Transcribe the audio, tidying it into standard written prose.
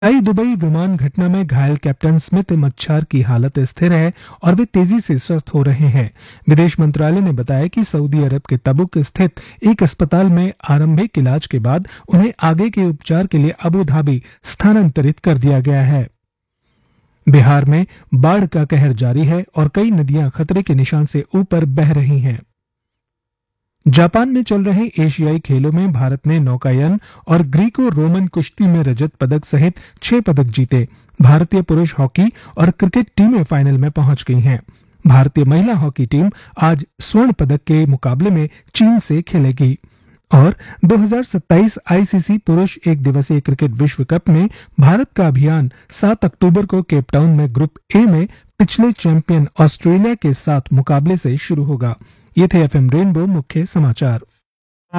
Dubai विमान घटना में घायल कैप्टन स्मिथ मच्छार की हालत स्थिर है और वे तेजी से स्वस्थ हो रहे हैं। विदेश मंत्रालय ने बताया कि सऊदी अरब के तबुक स्थित एक अस्पताल में आरंभिक इलाज के बाद उन्हें आगे के उपचार के लिए अबू धाबी स्थानांतरित कर दिया गया है। बिहार में बाढ़ का कहर जारी है और कई नदियां खतरे के निशान से ऊपर बह रही हैं। जापान में चल रहे एशियाई खेलों में भारत ने नौकायन और ग्रीको रोमन कुश्ती में रजत पदक सहित 6 पदक जीते। भारतीय पुरुष हॉकी और क्रिकेट टीमें फाइनल में पहुंच गई हैं। भारतीय महिला हॉकी टीम आज स्वर्ण पदक के मुकाबले में चीन से खेलेगी। और 2027 आईसीसी पुरुष एक दिवसीय क्रिकेट विश्व कप में भारत का अभियान 7 अक्टूबर को केपटाउन में ग्रुप ए में पिछले चैंपियन ऑस्ट्रेलिया के साथ मुकाबले से शुरू होगा। ये थे एफएम रेनबो मुख्य समाचार।